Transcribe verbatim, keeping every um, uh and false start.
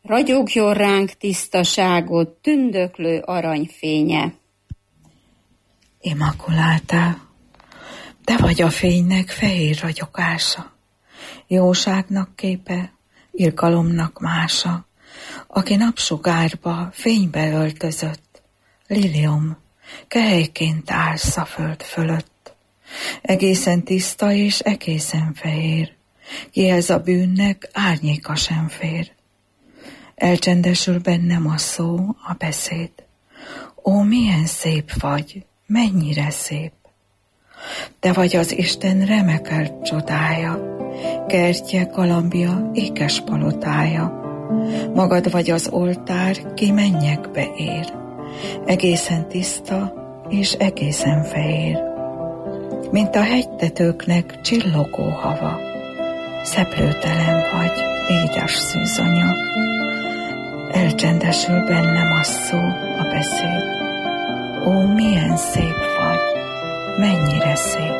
Ragyogjon ránk tisztaságot tündöklő aranyfénye. Immaculata, te vagy a fénynek fehér ragyogása, jóságnak képe, irgalomnak mása, aki napsugárba, fénybe öltözött, lilium, kehelyként állsz a föld fölött. Egészen tiszta és egészen fehér, kihez a bűnnek árnyéka sem fér. Elcsendesül bennem a szó, a beszéd. Ó, milyen szép vagy, mennyire szép! Te vagy az Isten remekelt csodája, kertje, galambja, ékes palotája. Magad vagy az oltár, ki mennyekbe ér, egészen tiszta és egészen fehér. Mint a hegytetőknek csillogó hava, szeplőtelen vagy, édes szűzonya. Elcsendesül bennem a szó, a beszéd. Ó, milyen szép vagy, mennyire szép!